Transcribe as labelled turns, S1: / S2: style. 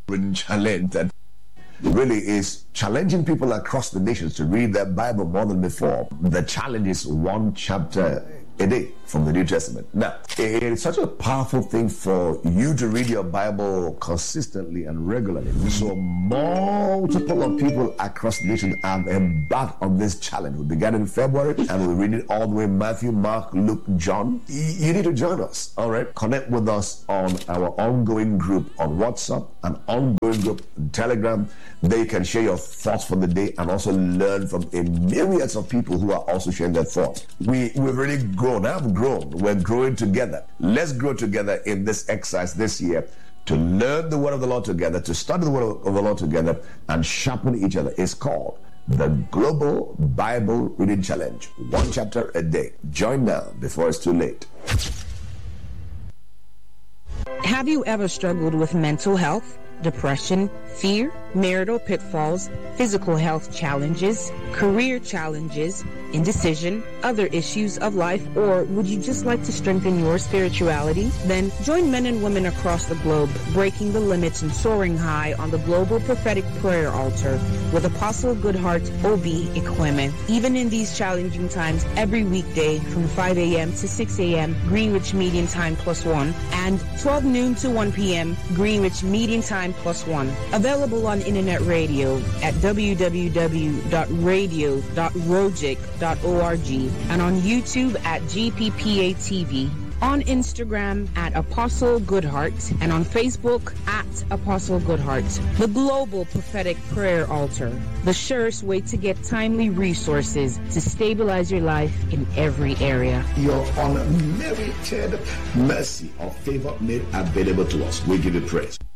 S1: Reading Challenge that really is challenging people across the nations to read their Bible more than before. The challenge is one chapter a day from the New Testament. Now, it's such a powerful thing for you to read your Bible consistently and regularly. So multiple of people across the nation have embarked on this challenge. We began in February and we read it all the way: Matthew, Mark, Luke, John. You need to join us, all right? Connect with us on our ongoing group on WhatsApp, an ongoing group on Telegram. There you can share your thoughts for the day and also learn from a myriad of people who are also sharing their thoughts. We've really grown. I've grown. We're growing together. Let's grow together in this exercise this year to learn the word of the Lord together, to study the word of the Lord together, and sharpen each other. It's called the Global Bible Reading Challenge. One chapter a day. Join now before it's too late.
S2: Have you ever struggled with mental health, depression, fear, marital pitfalls, physical health challenges, career challenges, indecision, other issues of life, or would you just like to strengthen your spirituality? Then join men and women across the globe, breaking the limits and soaring high on the Global Prophetic Prayer Altar with Apostle Goodheart Obi Ekweme. Even in these challenging times, every weekday from 5 a.m. to 6 a.m. Greenwich Meeting Time +1 and 12 noon to 1 p.m. Greenwich Meeting Time +1. Available on internet radio at www.radio.rojic.org and on YouTube at GPPA TV, on Instagram at Apostle Goodheart, and on Facebook at Apostle Goodheart. The Global Prophetic Prayer Altar, the surest way to get timely resources to stabilize your life in every area.
S1: Your unmerited mercy or favor made available to us. We give you praise.